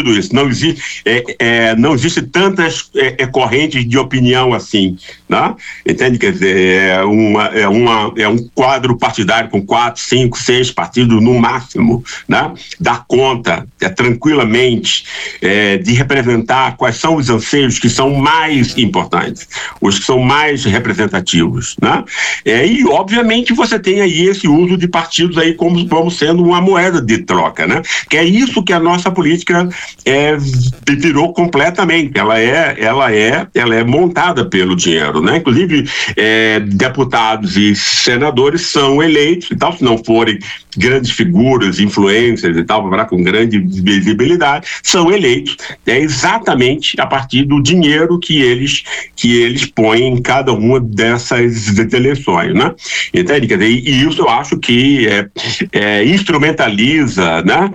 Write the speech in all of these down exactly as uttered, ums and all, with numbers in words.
discutido isso. Não existe, é, é, não existe tantas é, é, correntes de opinião assim, né? Entende? Quer dizer, é, uma, é, uma, é um quadro partidário com quatro, cinco, seis partidos no máximo, né? Dá conta, é, tranquilamente, é, de representar quais são os anseios que são mais importantes, os que são mais representativos, né? É, e, obviamente, você tem aí esse uso de partidos aí como, como sendo uma moeda de troca, né? Que é isso que a nossa política é, virou completamente. Ela é, ela é, ela é montada pelo dinheiro, né? Inclusive, é, deputados e senadores são eleitos e tal, se não forem grandes figuras, influencers e tal, com grande visibilidade, são eleitos é exatamente a partir do dinheiro que eles, que eles põem em cada uma dessas eleições, né? Entende? Quer dizer, e isso eu acho que é, é, instrumentaliza, né?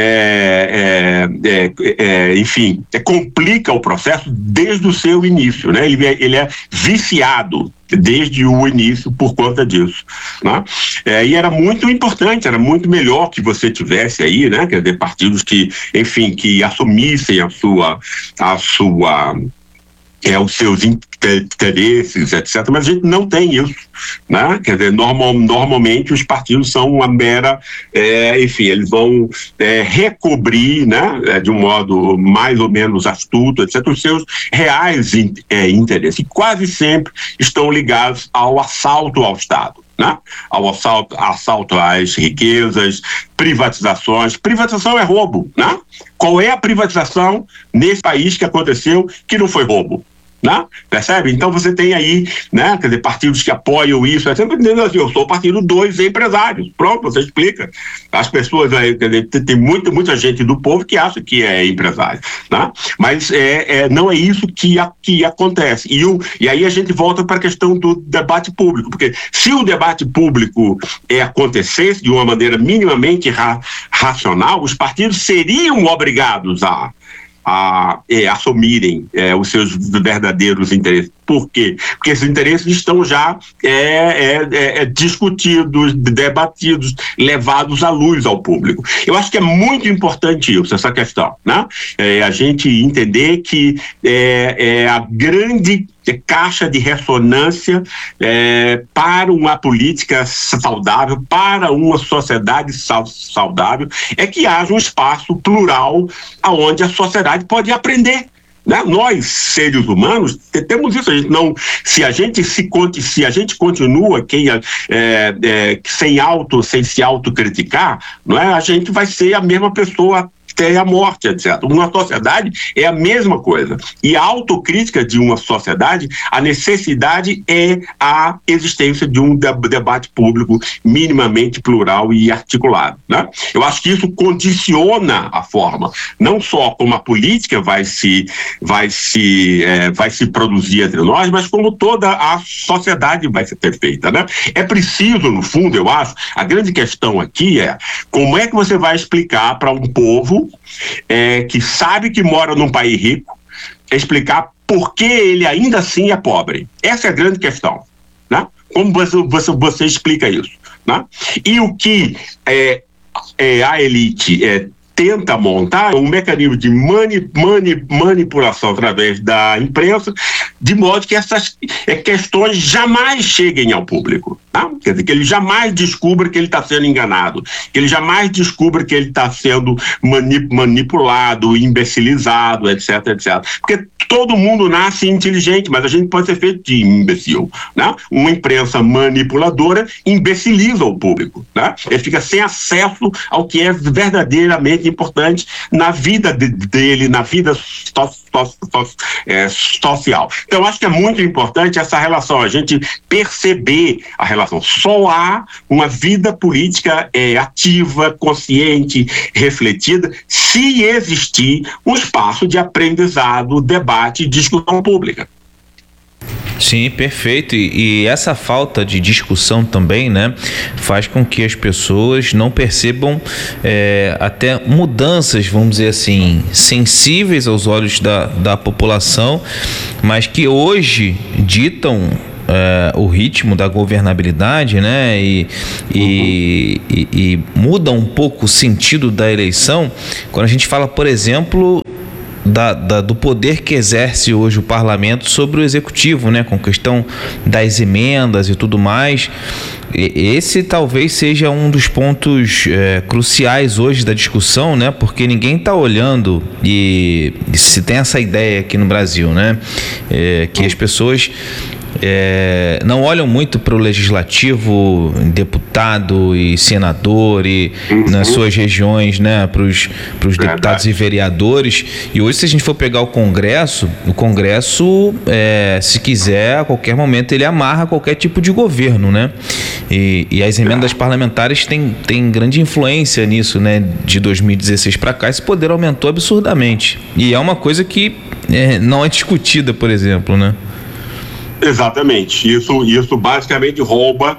É, é, é, é, enfim, é, complica o processo desde o seu início, né? Ele é, ele é viciado desde o início por conta disso, né? É, e era muito importante, era muito melhor que você tivesse aí, né? Quer dizer, partidos que, enfim, que assumissem a sua, a sua é, os seus interesses, etcétera. Mas a gente não tem isso, né? Quer dizer, normal, normalmente os partidos são uma mera, é, enfim, eles vão é, recobrir, né, de um modo mais ou menos astuto, etcétera, os seus reais in, é, interesses. E quase sempre estão ligados ao assalto ao Estado, né? Ao assalto, assalto às riquezas, privatizações. Privatização é roubo, né? Qual é a privatização nesse país que aconteceu que não foi roubo? Né? Percebe? Então você tem aí, né, quer dizer, partidos que apoiam isso, é sempre dizendo assim, eu sou o partido dos empresários. Pronto, você explica. As pessoas aí, quer dizer, tem muita, muita gente do povo que acha que é empresário, né? Mas é, é, não é isso que, a, que acontece. E, o, e aí a gente volta para a questão do debate público, porque se o debate público é, acontecesse de uma maneira minimamente ra, racional, os partidos seriam obrigados a a é, assumirem é, os seus verdadeiros interesses. Por quê? Porque esses interesses estão já é, é, é, discutidos, debatidos, levados à luz ao público. Eu acho que é muito importante isso, essa questão, né? É, a gente entender que é, é a grande caixa de ressonância é, para uma política saudável, para uma sociedade saudável, é que haja um espaço plural onde a sociedade pode aprender. Né? Nós, seres humanos, temos isso. A gente não, se a gente se se a gente continua quem, é, é, sem auto, sem se autocriticar, não é? A gente vai ser a mesma pessoa até a morte, etcétera. Uma sociedade é a mesma coisa. E a autocrítica de uma sociedade, a necessidade é a existência de um debate público minimamente plural e articulado, né? Eu acho que isso condiciona a forma, não só como a política vai se, vai se, é, vai se produzir entre nós, mas como toda a sociedade vai ser feita, né? É preciso, no fundo, eu acho, a grande questão aqui é como é que você vai explicar para um povo É, que sabe que mora num país rico, explicar por que ele ainda assim é pobre. Essa é a grande questão, né? Como você, você, você explica isso, né? E o que é, é, a elite é, tenta montar um mecanismo de mani, mani, manipulação através da imprensa, de modo que essas é, questões jamais cheguem ao público. Tá? Quer dizer, que ele jamais descubra que ele está sendo enganado, que ele jamais descubra que ele está sendo mani, manipulado, imbecilizado, etc, etcétera. Porque todo mundo nasce inteligente, mas a gente pode ser feito de imbecil, né? Uma imprensa manipuladora imbeciliza o público, né? Ele fica sem acesso ao que é verdadeiramente importante na vida de, dele, na vida so, so, so, é, social. Então, acho que é muito importante essa relação, a gente perceber a relação. Só há uma vida política é, ativa, consciente, refletida, se existir um espaço de aprendizado, debate e discussão pública. Sim, perfeito. E, e essa falta de discussão também, né, faz com que as pessoas não percebam é, até mudanças, vamos dizer assim, sensíveis aos olhos da, da população, mas que hoje ditam É, o ritmo da governabilidade, né, e, e, e, e muda um pouco o sentido da eleição quando a gente fala, por exemplo, Da, da, do poder que exerce hoje o parlamento sobre o executivo, né, com questão das emendas e tudo mais. E, esse talvez seja um dos pontos é, cruciais hoje da discussão, né, porque ninguém está olhando, e, e se tem essa ideia aqui no Brasil, né, é, que as pessoas É, não olham muito para o legislativo, deputado e senador e uhum. nas suas regiões, né, para os deputados e vereadores. E hoje, se a gente for pegar o Congresso, o Congresso, é, se quiser, a qualquer momento ele amarra qualquer tipo de governo, né? E, e as emendas parlamentares têm, têm grande influência nisso, né? De dois mil e dezesseis para cá, esse poder aumentou absurdamente. E é uma coisa que é, não é discutida, por exemplo, né? Exatamente, isso, isso basicamente rouba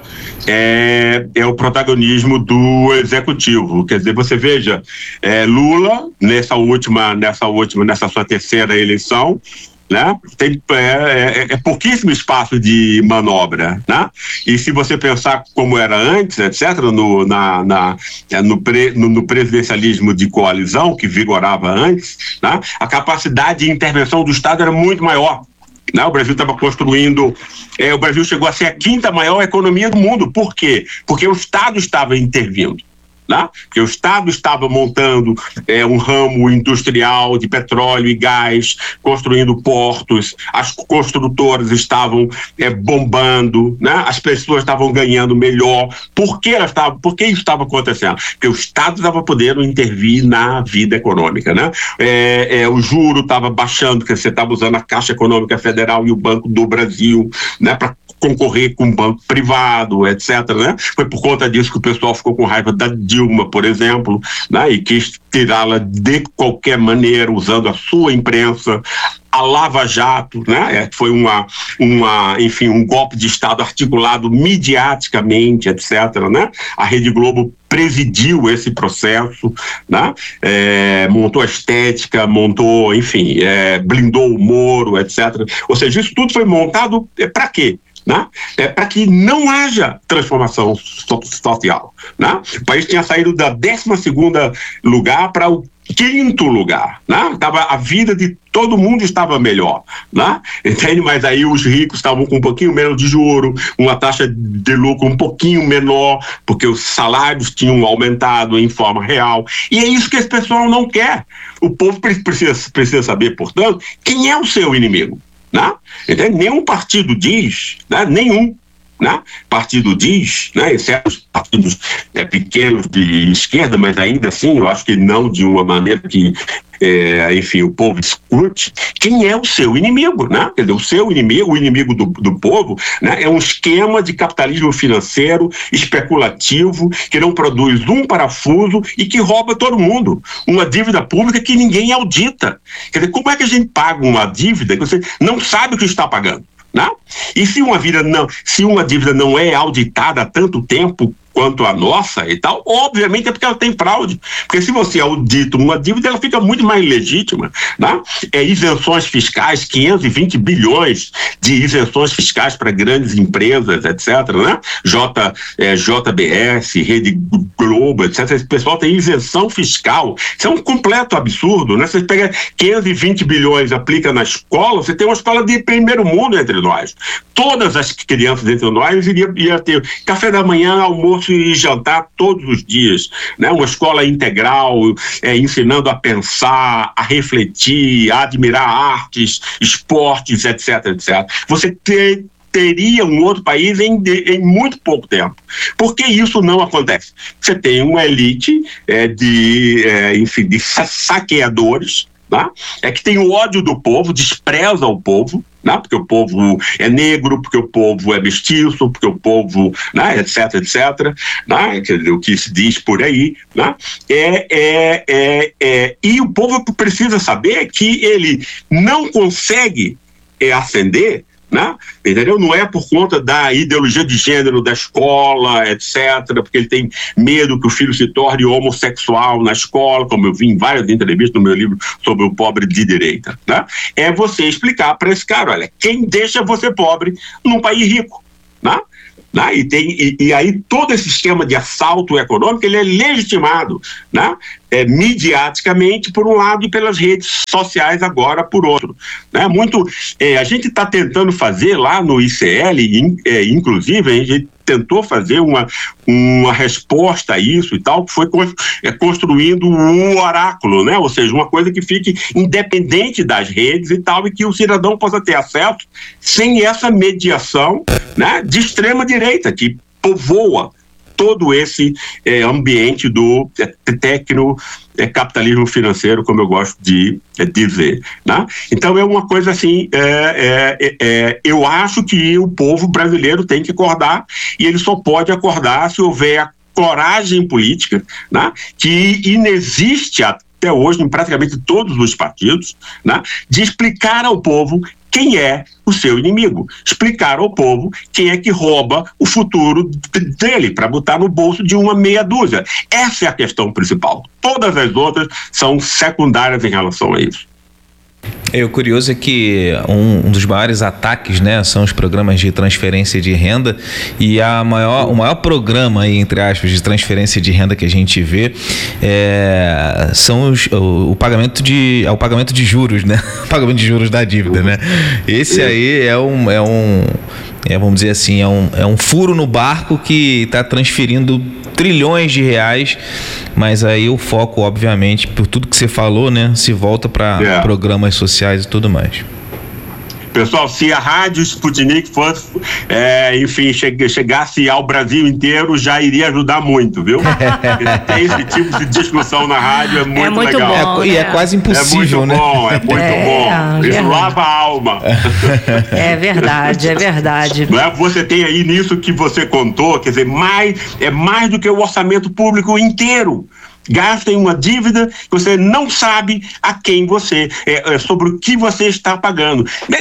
é, é o protagonismo do executivo. Quer dizer, você veja, é, Lula nessa última, nessa última, nessa sua terceira eleição, né, tem é, é, é pouquíssimo espaço de manobra, né? E se você pensar como era antes, etcétera, no, na, na, no, pre, no, no presidencialismo de coalizão que vigorava antes, né, a capacidade de intervenção do Estado era muito maior. Não, o Brasil estava construindo, é, o Brasil chegou a ser a quinta maior economia do mundo. Por quê? Porque o Estado estava intervindo. Né? Porque o Estado estava montando é, um ramo industrial de petróleo e gás, construindo portos, as construtoras estavam é, bombando, né? As pessoas estavam ganhando melhor. Por que elas estavam, por que isso estava acontecendo? Porque o Estado estava podendo intervir na vida econômica, né? É, é, o juro estava baixando, porque você estava usando a Caixa Econômica Federal e o Banco do Brasil, né, para concorrer com um banco privado, etcétera, né? Foi por conta disso que o pessoal ficou com raiva da Dilma, por exemplo, né? E quis tirá-la de qualquer maneira, usando a sua imprensa. A Lava Jato, né? Foi uma, uma, enfim, um golpe de Estado articulado midiaticamente, etcétera, né? A Rede Globo presidiu esse processo, né? É, montou a estética, montou, enfim, é, blindou o Moro, etcétera. Ou seja, isso tudo foi montado é, para quê? Né? É, para que não haja transformação so- social. Né? O país tinha saído da décima segunda lugar para o quinto lugar. Né? Tava, a vida de todo mundo estava melhor. Né? Entende? Mas aí os ricos estavam com um pouquinho menos de juro, uma taxa de lucro um pouquinho menor, porque os salários tinham aumentado em forma real. E é isso que esse pessoal não quer. O povo precisa, precisa saber, portanto, quem é o seu inimigo. Né? Entende? Nenhum partido diz, né? Nenhum, né? partido diz, né? Exceto os partidos é, pequenos de esquerda, mas ainda assim eu acho que não de uma maneira que, é, enfim, o povo escute, quem é o seu inimigo, né? Quer dizer, o seu inimigo, o inimigo do, do povo, né? É um esquema de capitalismo financeiro especulativo que não produz um parafuso e que rouba todo mundo. Uma dívida pública que ninguém audita. Quer dizer, como é que a gente paga uma dívida que você não sabe o que está pagando? Né? E se uma, vida não, se uma dívida não é auditada há tanto tempo quanto a nossa e tal, obviamente é porque ela tem fraude. Porque se você audita uma dívida, ela fica muito mais legítima. Né? É, isenções fiscais, quinhentos e vinte bilhões de isenções fiscais para grandes empresas, etcétera. Né? J, é, J B S, Rede Globo, etcétera. Esse pessoal tem isenção fiscal. Isso é um completo absurdo. Né? Você pega quinhentos e vinte bilhões, aplica na escola, você tem uma escola de primeiro mundo entre nós. Todas as crianças entre nós iriam, iriam ter café da manhã, almoço e jantar todos os dias, né? Uma escola integral, é, ensinando a pensar, a refletir, a admirar artes, esportes, etc, etcétera. Você ter, teria um outro país em, em muito pouco tempo. Por que isso não acontece? Você tem uma elite é, de, é, enfim, de saqueadores, né? É que tem o ódio do povo, despreza o povo, né? Porque o povo é negro, porque o povo é mestiço, porque o povo, né? etc, etc, né? Quer dizer, o que se diz por aí, né? é, é, é, é, e o povo precisa saber que ele não consegue é, ascender, né? Entendeu? Não é por conta da ideologia de gênero da escola, etcétera, porque ele tem medo que o filho se torne homossexual na escola, como eu vi em várias entrevistas no meu livro sobre o pobre de direita. Né? É você explicar para esse cara, olha, quem deixa você pobre num país rico? Né? Né? E, tem, e, e aí todo esse esquema de assalto econômico ele é legitimado, né? É, midiaticamente por um lado e pelas redes sociais agora por outro, né? Muito, é, a gente está tentando fazer lá no I C L, in, é, inclusive a gente tentou fazer uma, uma resposta a isso e tal, que foi é, construindo um oráculo, né? Ou seja, uma coisa que fique independente das redes e tal, e que o cidadão possa ter acesso sem essa mediação, né, de extrema direita que povoa todo esse é, ambiente do é, tecno é, capitalismo financeiro, como eu gosto de é, dizer, né? Então é uma coisa assim, é, é, é, eu acho que o povo brasileiro tem que acordar, e ele só pode acordar se houver a coragem política, né, que inexiste até hoje em praticamente todos os partidos, né, de explicar ao povo quem é o seu inimigo, explicar ao povo quem é que rouba o futuro dele para botar no bolso de uma meia dúzia. Essa é a questão principal. Todas as outras são secundárias em relação a isso. É, o curioso é que um, um dos maiores ataques, né, são os programas de transferência de renda, e a maior, o maior programa aí, entre aspas, de transferência de renda que a gente vê é, são os, o, o pagamento de é o pagamento de juros, né? O pagamento de juros da dívida, né? Esse aí é um, é um é, vamos dizer assim, é um, é um furo no barco que está transferindo trilhões de reais, mas aí o foco, obviamente, por tudo que você falou, né, se volta para é. programas sociais e tudo mais. Pessoal, se a Rádio Sputnik fosse, é, enfim, che- chegasse ao Brasil inteiro, já iria ajudar muito, viu? Tem esse tipo de discussão na rádio, é muito, é muito legal. Bom, é, e é quase impossível, é muito né? Bom, é muito é, bom, isso lava a alma. É verdade, é verdade. Não é? Você tem aí nisso que você contou, quer dizer, mais, é mais do que o orçamento público inteiro. Gasta em uma dívida que você não sabe a quem você, é, é, sobre o que você está pagando.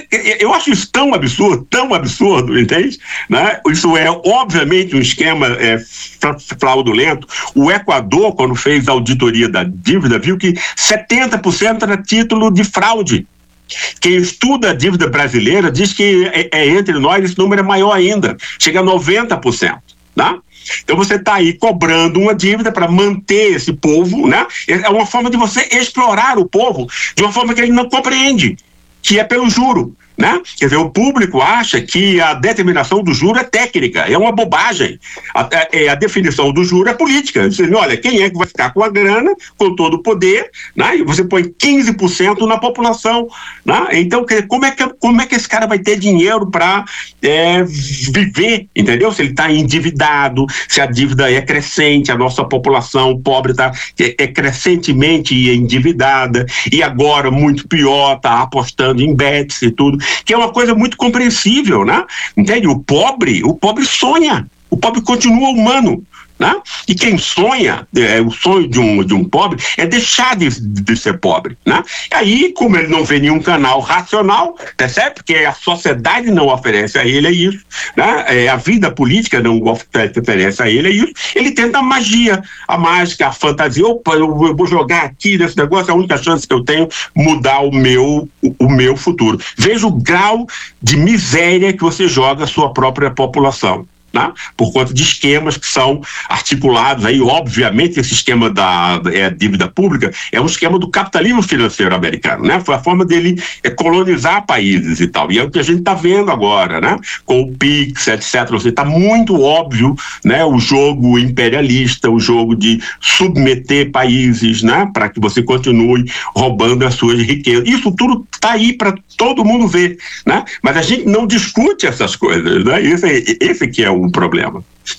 Eu acho isso tão absurdo, tão absurdo, entende? Né? Isso é, obviamente, um esquema é, fraudulento. O Equador, quando fez a auditoria da dívida, viu que setenta por cento era título de fraude. Quem estuda a dívida brasileira diz que é, é, entre nós esse número é maior ainda, chega a noventa por cento, né? Então você está aí cobrando uma dívida para manter esse povo, né? É uma forma de você explorar o povo de uma forma que ele não compreende, que é pelo juro, né? Quer dizer, o público acha que a determinação do juro é técnica, é uma bobagem. A, a, a definição do juro é política. Você diz, olha, quem é que vai ficar com a grana, com todo o poder, né? E você põe quinze por cento na população, né? Então, como é que, como é que esse cara vai ter dinheiro para é, viver, entendeu? Se ele está endividado, se a dívida é crescente, a nossa população pobre está é, é crescentemente endividada, e agora, muito pior, está apostando em bets e tudo, que é uma coisa muito compreensível, né? Entende? O pobre, o pobre sonha, o pobre continua humano, né? E quem sonha, é, o sonho de um, de um pobre é deixar de, de ser pobre, né? E aí, como ele não vê nenhum canal racional, percebe? Porque a sociedade não oferece a ele é isso, né? É, a vida política não oferece a ele é isso, ele tenta a magia, a mágica, a fantasia. Opa, eu, eu vou jogar aqui nesse negócio, é a única chance que eu tenho mudar o meu, o, o meu futuro. Veja o grau de miséria que você joga a sua própria população, né? Por conta de esquemas que são articulados aí, obviamente esse esquema da é, dívida pública é um esquema do capitalismo financeiro americano, né? Foi a forma dele é, colonizar países e tal, e é o que a gente está vendo agora, né? Com o Pix, etcétera. Você está muito óbvio, né? O jogo imperialista, o jogo de submeter países, né? Para que você continue roubando as suas riquezas. Isso tudo está aí para todo mundo ver, né? Mas a gente não discute essas coisas, né? Esse, esse que é o problema.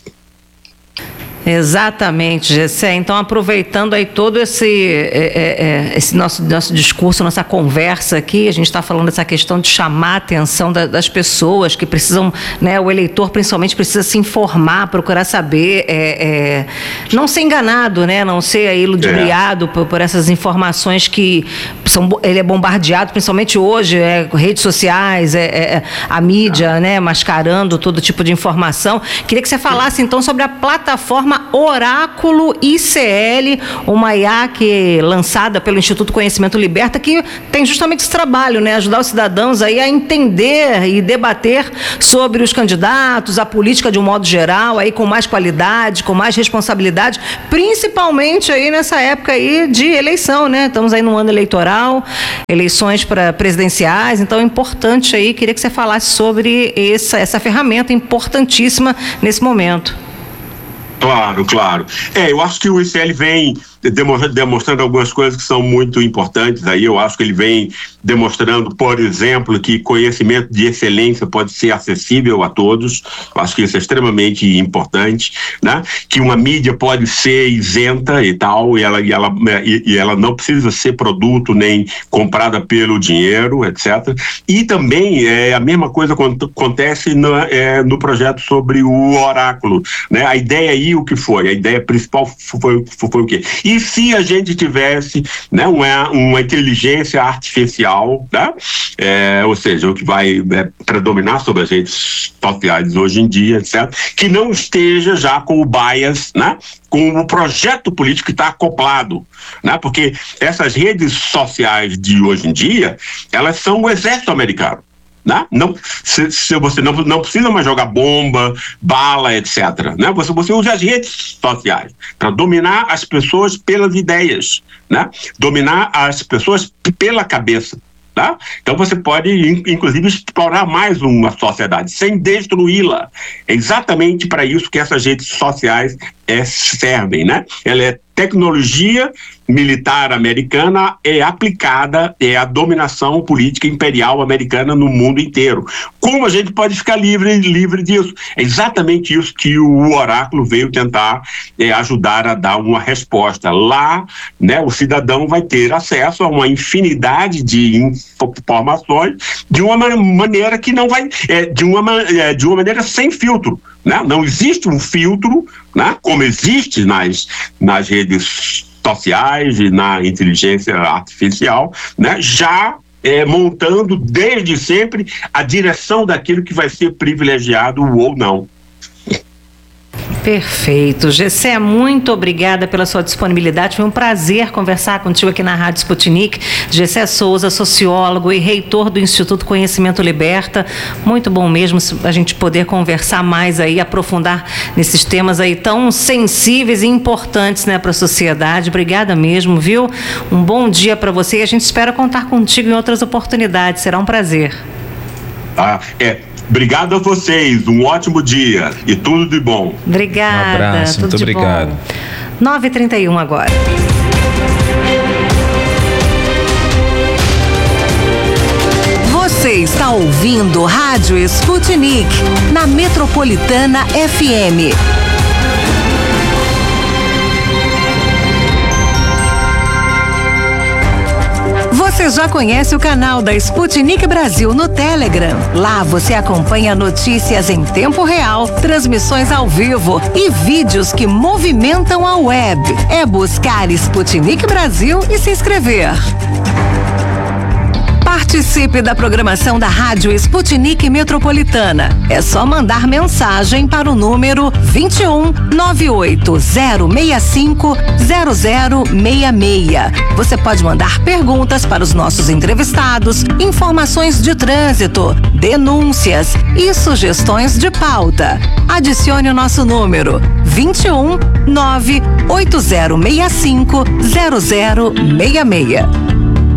Exatamente, Gessé. Então, aproveitando aí todo esse, é, é, esse nosso, nosso discurso, nossa conversa aqui, a gente está falando dessa questão de chamar a atenção da, das pessoas que precisam, né, o eleitor principalmente precisa se informar, procurar saber, é, é, não ser enganado, né, não ser aí ludibriado é. por, por essas informações que são, ele é bombardeado, principalmente hoje, é, redes sociais, é, é, a mídia, é. né, mascarando todo tipo de informação. Queria que você falasse, então, sobre a plataforma plataforma Oráculo I C L, uma I A que lançada pelo Instituto Conhecimento Liberta, que tem justamente esse trabalho, né? Ajudar os cidadãos aí a entender e debater sobre os candidatos, a política de um modo geral, aí com mais qualidade, com mais responsabilidade, principalmente aí nessa época aí de eleição, né? Estamos aí no ano eleitoral, eleições para presidenciais, então é importante aí, queria que você falasse sobre essa, essa ferramenta importantíssima nesse momento. Claro, claro. É, eu acho que o I C L vem demonstrando algumas coisas que são muito importantes aí. Eu acho que ele vem demonstrando, por exemplo, que conhecimento de excelência pode ser acessível a todos. Eu acho que isso é extremamente importante, né? Que uma mídia pode ser isenta e tal, e ela, e ela, e, e ela não precisa ser produto nem comprada pelo dinheiro, etcétera. E também é, a mesma coisa acontece no, é, no projeto sobre o oráculo, né? A ideia aí, o que foi? A ideia principal foi, foi, foi o quê? E se a gente tivesse, né, uma, uma inteligência artificial, né, é, ou seja, o que vai é, predominar sobre as redes sociais hoje em dia, etcétera, que não esteja já com o bias, né, com o projeto político que está acoplado, né, porque essas redes sociais de hoje em dia, elas são o exército americano. Né? Não, se, se você não, não precisa mais jogar bomba, bala, etcétera. Né? Você, você usa as redes sociais para dominar as pessoas pelas ideias, né? Dominar as pessoas pela cabeça. Tá? Então você pode, inclusive, explorar mais uma sociedade sem destruí-la. É exatamente para isso que essas redes sociais é, servem, né? Ela é tecnologia militar americana é aplicada é a dominação política imperial americana no mundo inteiro. Como a gente pode ficar livre, livre disso? É exatamente isso que o oráculo veio tentar é, ajudar a dar uma resposta. Lá, né, o cidadão vai ter acesso a uma infinidade de informações de uma maneira que não vai, é, de, uma, é, de uma maneira sem filtro. Né? Não existe um filtro, né, como existe nas, nas redes sociais e na inteligência artificial, né, já é, montando desde sempre a direção daquilo que vai ser privilegiado ou não. Perfeito. Gessé, muito obrigada pela sua disponibilidade. Foi um prazer conversar contigo aqui na Rádio Sputnik. Gessé Souza, sociólogo e reitor do Instituto Conhecimento Liberta. Muito bom mesmo a gente poder conversar mais aí, aprofundar nesses temas aí tão sensíveis e importantes, né, para a sociedade. Obrigada mesmo, viu? Um bom dia para você e a gente espera contar contigo em outras oportunidades. Será um prazer. Ah, é. Obrigado a vocês, um ótimo dia e tudo de bom. Obrigada. Um abraço, tudo muito obrigado. Bom. nove e trinta e um agora. Você está ouvindo Rádio Sputnik, na Metropolitana F M. Você já conhece o canal da Sputnik Brasil no Telegram? Lá você acompanha notícias em tempo real, transmissões ao vivo e vídeos que movimentam a web. É buscar Sputnik Brasil e se inscrever. Participe da programação da Rádio Sputnik Metropolitana. É só mandar mensagem para o número vinte e um, nove oito zero seis cinco, zero zero seis seis. Você pode mandar perguntas para os nossos entrevistados, informações de trânsito, denúncias e sugestões de pauta. Adicione o nosso número vinte e um, nove oito zero seis cinco, zero zero seis seis.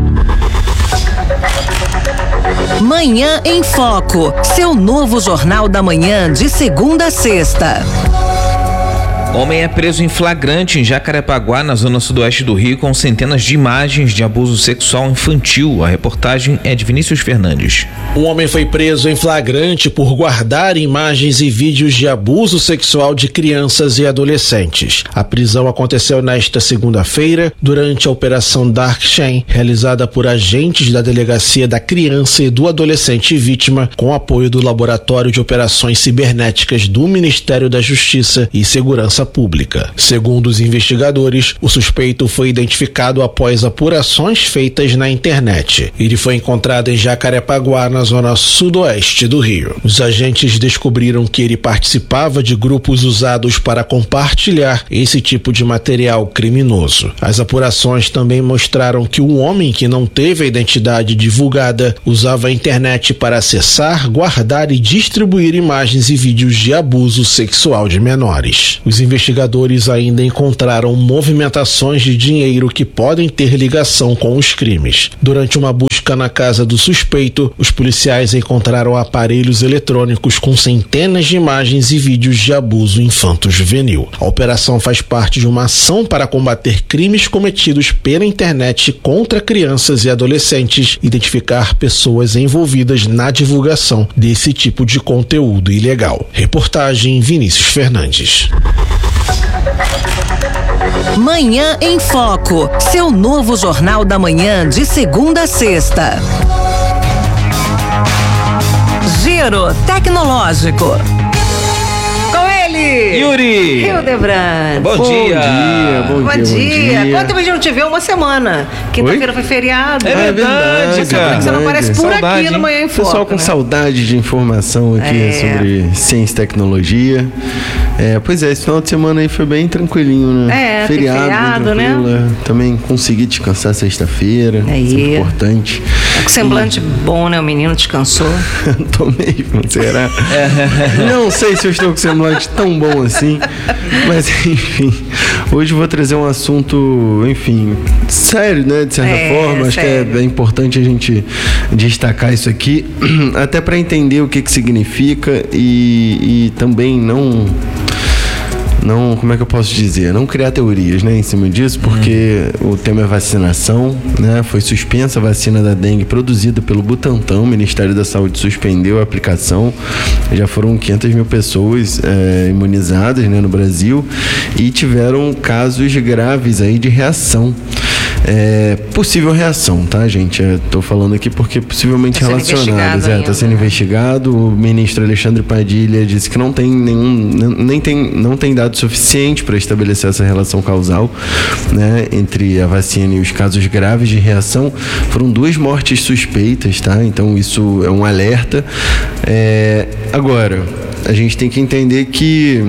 Manhã em Foco, seu novo jornal da manhã de segunda a sexta. Homem é preso em flagrante em Jacarepaguá, na zona sudoeste do Rio, com centenas de imagens de abuso sexual infantil. A reportagem é de Vinícius Fernandes. Um homem foi preso em flagrante por guardar imagens e vídeos de abuso sexual de crianças e adolescentes. A prisão aconteceu nesta segunda-feira, durante a Operação Dark Chain, realizada por agentes da Delegacia da Criança e do Adolescente Vítima, com apoio do Laboratório de Operações Cibernéticas do Ministério da Justiça e Segurança segurança pública. Segundo os investigadores, o suspeito foi identificado após apurações feitas na internet. Ele foi encontrado em Jacarepaguá, na zona sudoeste do Rio. Os agentes descobriram que ele participava de grupos usados para compartilhar esse tipo de material criminoso. As apurações também mostraram que o homem, que não teve a identidade divulgada, usava a internet para acessar, guardar e distribuir imagens e vídeos de abuso sexual de menores. Os investigadores ainda encontraram movimentações de dinheiro que podem ter ligação com os crimes. Durante uma busca na casa do suspeito, os policiais encontraram aparelhos eletrônicos com centenas de imagens e vídeos de abuso infanto-juvenil. A operação faz parte de uma ação para combater crimes cometidos pela internet contra crianças e adolescentes, identificar pessoas envolvidas na divulgação desse tipo de conteúdo ilegal. Reportagem Vinícius Fernandes. Manhã em Foco, seu novo jornal da manhã de segunda a sexta. Giro Tecnológico. Yuri! Hildebrand. Bom, Bom dia! dia, bom, Bom dia, dia! bom dia. Quanto tempo a gente não te vê? Uma semana. Quinta-feira foi feriado. É verdade, verdade, cara. Você não aparece por Saudade, aqui no hein? Manhã em Foco. Pessoal com né? saudade de informação aqui É. sobre ciência e tecnologia. É, pois é, esse final de semana aí foi bem tranquilinho, né? É, tem feriado, bem né? tranquilo, é. Também consegui descansar sexta-feira. Aí. Isso é importante. Tá com semblante bom, né? O menino descansou. Tô mesmo, será? Não sei se eu estou com semblante tão bom assim, mas enfim, hoje eu vou trazer um assunto, enfim, sério, né, de certa É, forma. Acho sério. que é, é importante a gente destacar isso aqui, até para entender o que que significa e, e também não não, como é que eu posso dizer? Não criar teorias, né, em cima disso, porque hum. o tema é vacinação, né? Foi suspensa a vacina da dengue produzida pelo Butantan, o Ministério da Saúde suspendeu a aplicação. Já foram quinhentas mil pessoas é, imunizadas, né, no Brasil, e tiveram casos graves aí de reação. É, possível reação, tá, gente? Eu tô falando aqui porque possivelmente tá relacionadas. É, tá sendo né? investigado. O ministro Alexandre Padilha disse que não tem nenhum, nem tem, não tem dado suficiente para estabelecer essa relação causal, né, entre a vacina e os casos graves de reação. Foram duas mortes suspeitas, tá? Então isso é um alerta. É, agora, a gente tem que entender que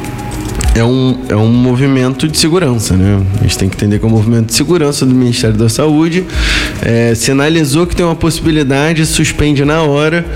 É um, é um movimento de segurança, né? A gente tem que entender que é um movimento de segurança do Ministério da Saúde. É, sinalizou que tem uma possibilidade, suspende na hora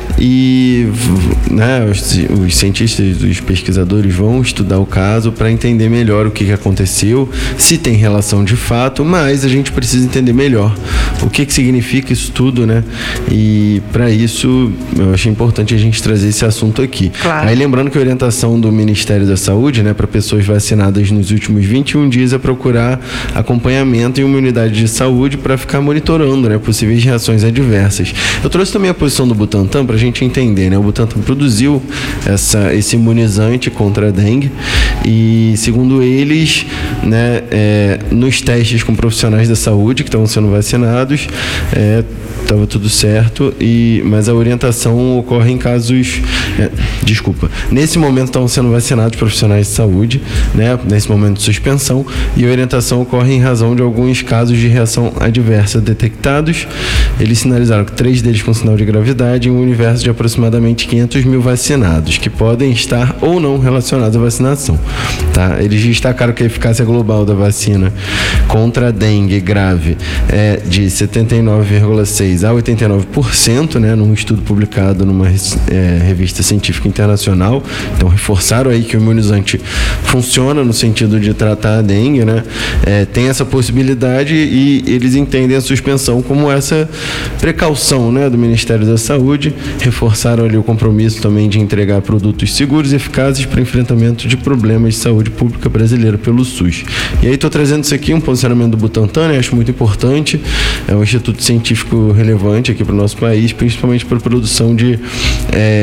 e, né, os, os cientistas, os pesquisadores vão estudar o caso para entender melhor o que, que aconteceu, se tem relação de fato, mas a gente precisa entender melhor o que, que significa isso tudo, né? E para isso eu achei importante a gente trazer esse assunto aqui. Claro. Aí lembrando que a orientação do Ministério da Saúde, né, para pessoas vacinadas nos últimos vinte e um dias é procurar acompanhamento em uma unidade de saúde para ficar monitorando, né, possíveis reações adversas. Eu trouxe também a posição do Butantan para a gente entender, né? O Butantan produziu essa, esse imunizante contra a dengue e, segundo eles, né, é, nos testes com profissionais da saúde que estavam sendo vacinados, é, estava tudo certo, e, mas a orientação ocorre em casos... É, desculpa. Nesse momento estavam sendo vacinados profissionais de saúde, né, nesse momento de suspensão, e a orientação ocorre em razão de alguns casos de reação adversa detectados. Eles sinalizaram que três deles com sinal de gravidade em um universo de aproximadamente quinhentos mil vacinados, que podem estar ou não relacionados à vacinação. Tá? Eles destacaram que a eficácia global da vacina contra a dengue grave é de setenta e nove vírgula seis por cento a oitenta e nove por cento, né, num estudo publicado numa é, revista científica internacional. Então reforçaram aí que o imunizante funciona no sentido de tratar a dengue, né? É, tem essa possibilidade e eles entendem a suspensão como essa precaução, né, do Ministério da Saúde. Reforçaram ali o compromisso também de entregar produtos seguros e eficazes para enfrentamento de problemas de saúde pública brasileira pelo SUS. E aí estou trazendo isso aqui, um posicionamento do Butantan, né? Acho muito importante. É um instituto científico relevante aqui para o nosso país, principalmente para a produção de, é, de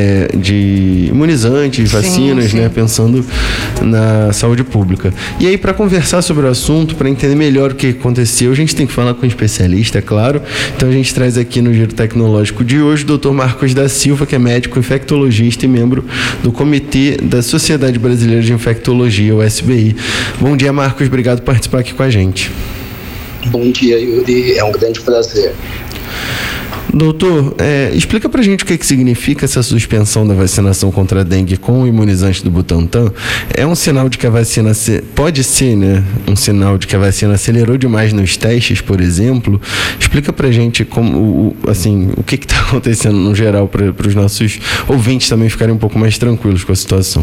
de imunizantes, vacinas, sim, sim. né? Pensando na saúde pública. E aí, para conversar sobre o assunto, para entender melhor o que aconteceu, a gente tem que falar com um especialista, é claro. Então a gente traz aqui no Giro Tecnológico de hoje o doutor Marcos da Silva, que é médico infectologista e membro do Comitê da Sociedade Brasileira de Infectologia, o S B I. Bom dia, Marcos. Obrigado por participar aqui com a gente. Bom dia, Yuri. É um grande prazer. Doutor, é, explica pra gente o que, que significa essa suspensão da vacinação contra a dengue com o imunizante do Butantan. É um sinal de que a vacina, se, pode ser, né, um sinal de que a vacina acelerou demais nos testes, por exemplo. Explica pra gente como, o, assim, o que que tá acontecendo no geral para os nossos ouvintes também ficarem um pouco mais tranquilos com a situação.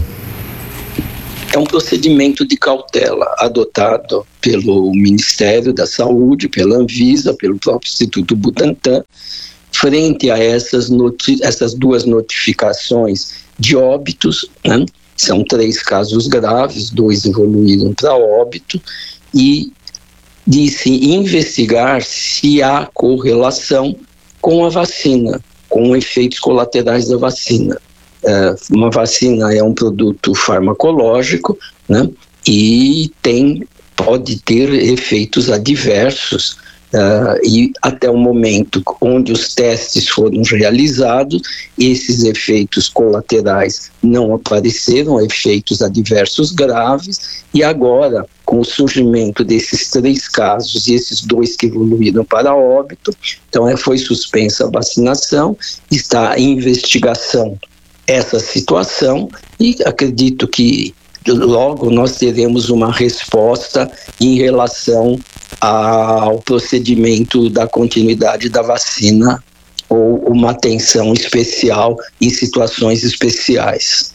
É um procedimento de cautela adotado pelo Ministério da Saúde, pela Anvisa, pelo próprio Instituto Butantan, frente a essas, noti- essas duas notificações de óbitos, né? São três casos graves, dois evoluíram para óbito, e de se investigar se há correlação com a vacina, com efeitos colaterais da vacina. Uh, uma vacina é um produto farmacológico, né? E tem, pode ter efeitos adversos. Uh, e até o momento onde os testes foram realizados, esses efeitos colaterais não apareceram, efeitos adversos graves, e agora, com o surgimento desses três casos e esses dois que evoluíram para óbito, então é, foi suspensa a vacinação, está em investigação essa situação, e acredito que logo nós teremos uma resposta em relação ao procedimento da continuidade da vacina ou uma atenção especial em situações especiais.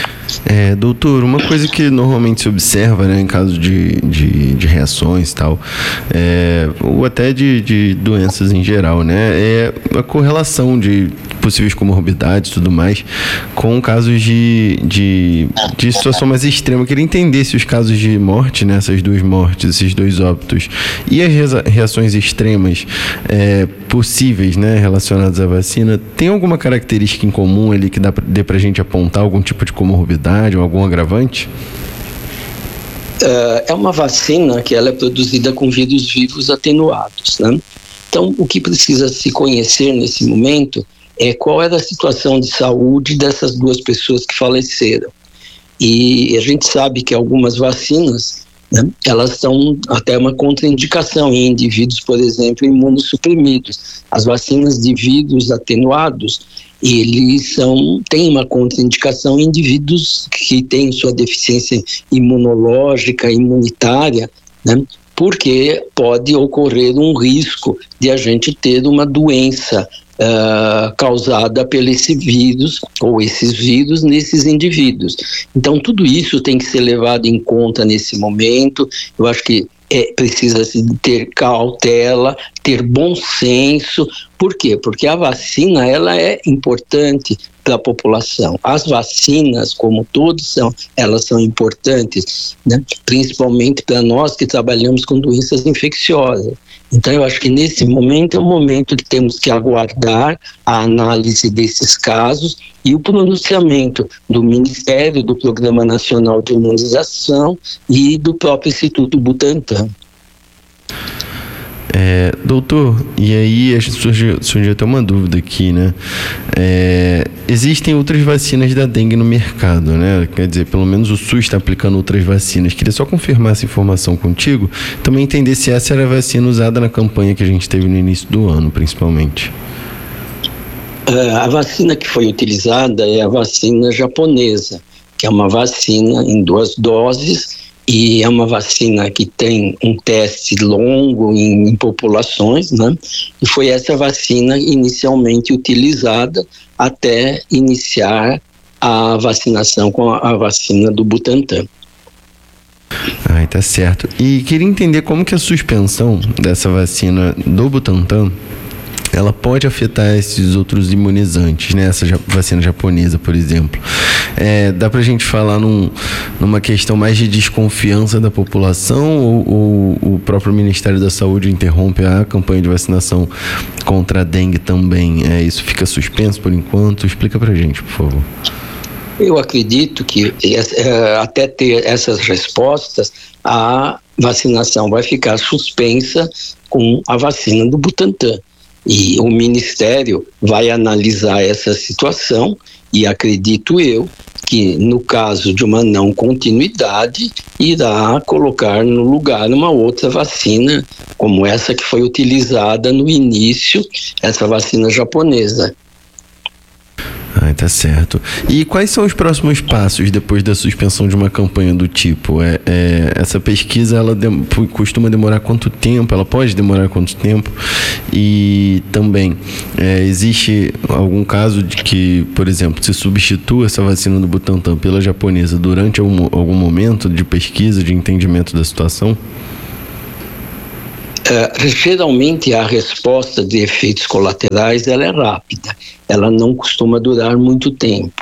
É, doutor, uma coisa que normalmente se observa, né, em caso de, de, de reações e tal, é, ou até de, de doenças em geral, né, é a correlação de possíveis comorbidades e tudo mais com casos de, de, de situação mais extrema. Eu queria entender se os casos de morte, né, essas duas mortes, esses dois óbitos, e as reações extremas é, possíveis, né, relacionadas à vacina, tem alguma característica em comum ali que dá pra, dê pra gente apontar algum tipo de comorbidade ou algum agravante? Uh, é uma vacina que ela é produzida com vírus vivos atenuados, né? Então, o que precisa se conhecer nesse momento é qual era a situação de saúde dessas duas pessoas que faleceram. E a gente sabe que algumas vacinas, né, elas são até uma contraindicação em indivíduos, por exemplo, imunossuprimidos. As vacinas de vírus atenuados, eles são, têm uma contraindicação em indivíduos que têm sua deficiência imunológica, imunitária, né, porque pode ocorrer um risco de a gente ter uma doença uh, causada pelo esse vírus, ou esses vírus nesses indivíduos. Então, tudo isso tem que ser levado em conta nesse momento. Eu acho que É, precisa-se ter cautela, ter bom senso. Por quê? Porque a vacina, ela é importante para a população. As vacinas, como todos são, elas são importantes, né? Principalmente para nós que trabalhamos com doenças infecciosas. Então, eu acho que nesse momento é o momento que temos que aguardar a análise desses casos e o pronunciamento do Ministério, do Programa Nacional de Imunização e do próprio Instituto Butantan. É, doutor, e aí surgiu, surgiu até uma dúvida aqui, né? É, existem outras vacinas da dengue no mercado, né? Quer dizer, pelo menos o SUS está aplicando outras vacinas. Queria só confirmar essa informação contigo, também entender se essa era a vacina usada na campanha que a gente teve no início do ano, principalmente. Uh, a vacina que foi utilizada é a vacina japonesa, que é uma vacina em duas doses, e é uma vacina que tem um teste longo em, em populações, né? E foi essa vacina inicialmente utilizada até iniciar a vacinação com a, a vacina do Butantan. Ah, tá certo. E queria entender como que a suspensão dessa vacina do Butantan ela pode afetar esses outros imunizantes, né? Essa vacina japonesa, por exemplo. É, dá pra gente falar num, numa questão mais de desconfiança da população, ou, ou o próprio Ministério da Saúde interrompe a campanha de vacinação contra a dengue também? É, isso fica suspenso por enquanto? Explica pra gente, por favor. Eu acredito que até ter essas respostas, a vacinação vai ficar suspensa com a vacina do Butantan. E o Ministério vai analisar essa situação e acredito eu que, no caso de uma não continuidade, irá colocar no lugar uma outra vacina, como essa que foi utilizada no início, essa vacina japonesa. Ah, tá certo. E quais são os próximos passos depois da suspensão de uma campanha do tipo? É, é, essa pesquisa, ela dem- costuma demorar quanto tempo? Ela pode demorar quanto tempo? E também, é, existe algum caso de que, por exemplo, se substitua essa vacina do Butantan pela japonesa durante algum, algum momento de pesquisa, de entendimento da situação? Uh, geralmente a resposta de efeitos colaterais ela é rápida, ela não costuma durar muito tempo.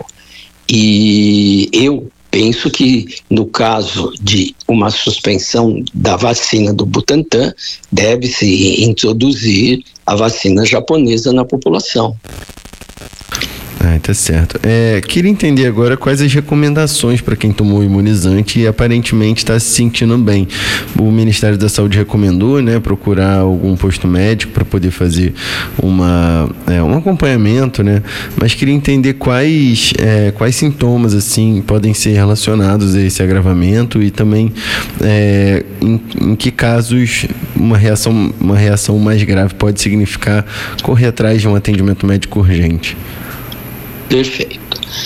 E eu penso que no caso de uma suspensão da vacina do Butantan, deve-se introduzir a vacina japonesa na população. Ah, tá certo. É, queria entender agora quais as recomendações para quem tomou o imunizante e aparentemente está se sentindo bem. O Ministério da Saúde recomendou, né, procurar algum posto médico para poder fazer uma, é, um acompanhamento, né? Mas queria entender quais, é, quais sintomas assim podem ser relacionados a esse agravamento e também é, em, em que casos uma reação, uma reação mais grave pode significar correr atrás de um atendimento médico urgente. Perfeito.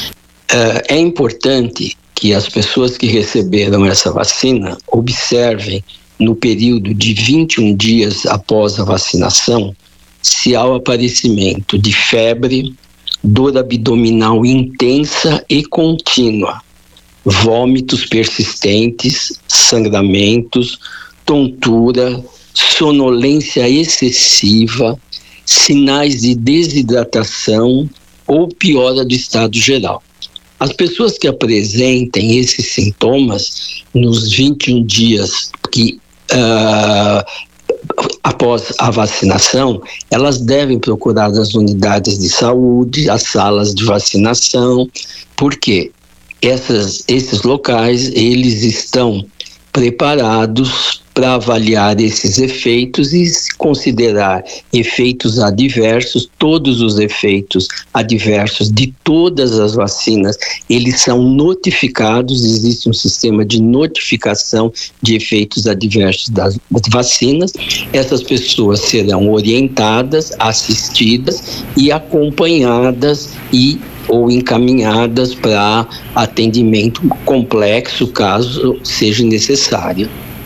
Uh, é importante que as pessoas que receberam essa vacina observem no período de vinte e um dias após a vacinação se há o aparecimento de febre, dor abdominal intensa e contínua, vômitos persistentes, sangramentos, tontura, sonolência excessiva, sinais de desidratação ou piora do estado geral. As pessoas que apresentem esses sintomas nos vinte e um dias que, uh, após a vacinação, elas devem procurar as unidades de saúde, as salas de vacinação, porque essas, esses locais eles estão preparados para avaliar esses efeitos e considerar efeitos adversos. Todos os efeitos adversos de todas as vacinas, eles são notificados, existe um sistema de notificação de efeitos adversos das vacinas. Essas pessoas serão orientadas, assistidas e acompanhadas e ou encaminhadas para atendimento complexo, caso seja necessário.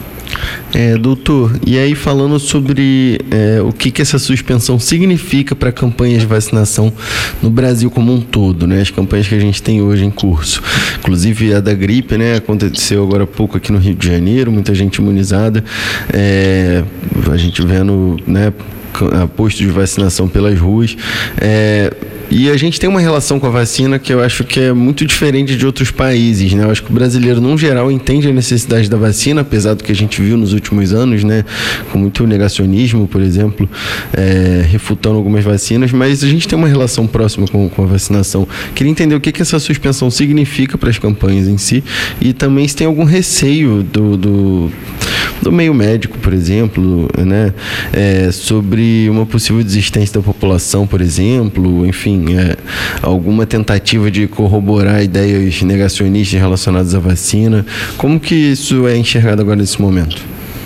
É, doutor, e aí falando sobre é, o que, que essa suspensão significa para campanhas de vacinação no Brasil como um todo, né? As campanhas que a gente tem hoje em curso. Inclusive a da gripe, né? Aconteceu agora há pouco aqui no Rio de Janeiro, muita gente imunizada, é, a gente vendo, né, postos de vacinação pelas ruas. É, e a gente tem uma relação com a vacina que eu acho que é muito diferente de outros países, né? Eu acho que o brasileiro, no geral, entende a necessidade da vacina, apesar do que a gente viu nos últimos anos, né? Com muito negacionismo, por exemplo, é, refutando algumas vacinas, mas a gente tem uma relação próxima com, com a vacinação. Queria entender o que, que essa suspensão significa para as campanhas em si e também se tem algum receio do, do, do meio médico, por exemplo, né? É, sobre uma possível desistência da população, por exemplo, enfim, é, alguma tentativa de corroborar ideias negacionistas relacionadas à vacina. Como que isso é enxergado agora nesse momento?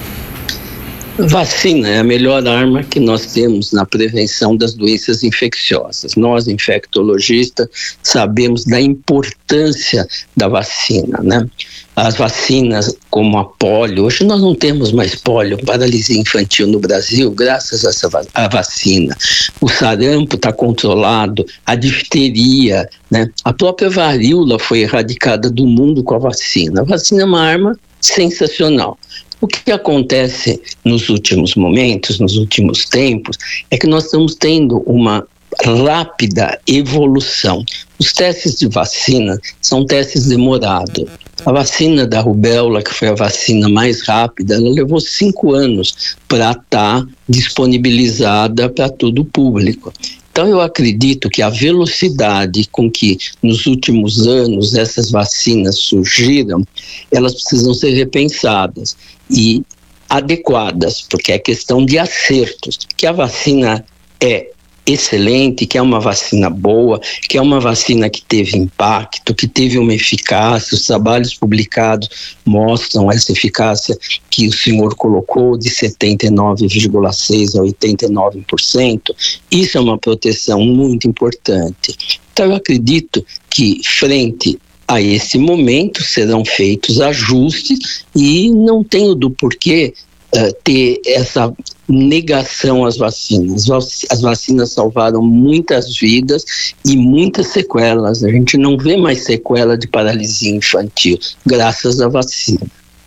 Vacina é a melhor arma que nós temos na prevenção das doenças infecciosas. Nós, infectologistas, sabemos da importância da vacina, né? As vacinas como a polio, hoje nós não temos mais polio, paralisia infantil no Brasil, graças a essa a vacina. O sarampo está controlado, a difteria, né? A própria varíola foi erradicada do mundo com a vacina. A vacina é uma arma sensacional. O que acontece nos últimos momentos, nos últimos tempos, é que nós estamos tendo uma rápida evolução. Os testes de vacina são testes demorados. A vacina da rubéola, que foi a vacina mais rápida, ela levou cinco anos para estar disponibilizada para todo o público. Então, eu acredito que a velocidade com que, nos últimos anos, essas vacinas surgiram, elas precisam ser repensadas e adequadas, porque é questão de acertos, que a vacina é excelente, que é uma vacina boa, que é uma vacina que teve impacto, que teve uma eficácia. Os trabalhos publicados mostram essa eficácia que o senhor colocou de setenta e nove vírgula seis por cento a oitenta e nove por cento. Isso é uma proteção muito importante. Então eu acredito que, frente a esse momento, serão feitos ajustes e não tenho do porquê uh, ter essa negação às vacinas. As vacinas salvaram muitas vidas e muitas sequelas. A gente não vê mais sequela de paralisia infantil, graças à vacina.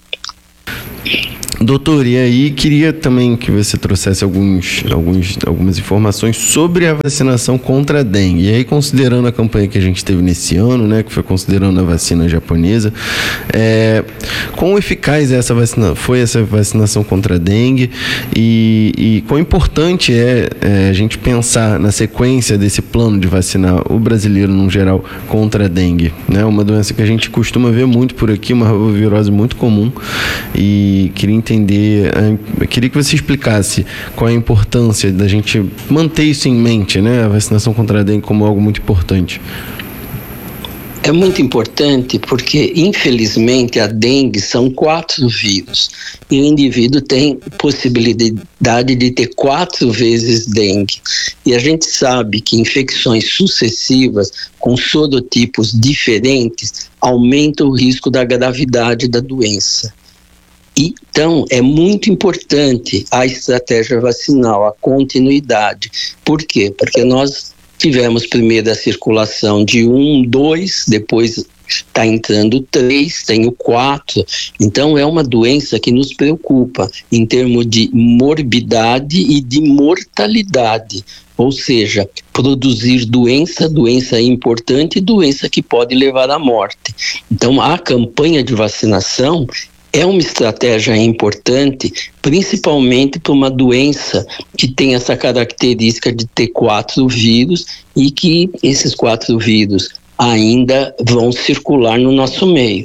Doutor, e aí queria também que você trouxesse alguns, alguns, algumas informações sobre a vacinação contra a dengue. E aí, considerando a campanha que a gente teve nesse ano, né, que foi considerando a vacina japonesa, é, quão eficaz é essa vacina, foi essa vacinação contra a dengue e, e quão importante é, é a gente pensar na sequência desse plano de vacinar o brasileiro, no geral, contra a dengue, né? Uma doença que a gente costuma ver muito por aqui, uma virose muito comum, e queria entender entender, eu queria que você explicasse qual é a importância da gente manter isso em mente, né? A vacinação contra a dengue como algo muito importante. É muito importante porque, infelizmente, a dengue são quatro vírus e o indivíduo tem possibilidade de ter quatro vezes dengue. E a gente sabe que infecções sucessivas com sorotipos diferentes aumentam o risco da gravidade da doença. Então, é muito importante a estratégia vacinal, a continuidade. Por quê? Porque nós tivemos primeiro a circulação de um, dois, depois está entrando três, tem o quatro. Então, é uma doença que nos preocupa em termos de morbidade e de mortalidade. Ou seja, produzir doença, doença importante e doença que pode levar à morte. Então, a campanha de vacinação é uma estratégia importante, principalmente para uma doença que tem essa característica de ter quatro vírus e que esses quatro vírus ainda vão circular no nosso meio.